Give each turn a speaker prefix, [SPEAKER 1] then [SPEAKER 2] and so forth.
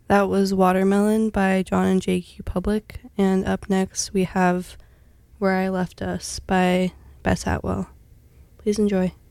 [SPEAKER 1] That was Watermelon by John and JQ Public, and up next we have Where I Left Us by Bess Atwell. Please enjoy.